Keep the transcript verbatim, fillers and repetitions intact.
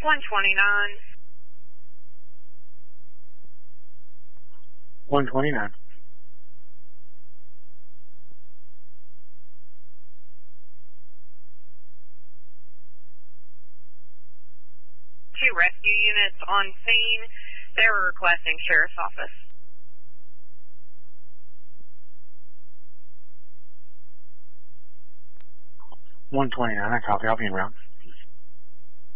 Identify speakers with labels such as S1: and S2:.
S1: one twenty-nine.
S2: one twenty-nine.
S1: Two rescue units on scene. They were requesting sheriff's office.
S2: one twenty-nine, I copy. I'll be in route.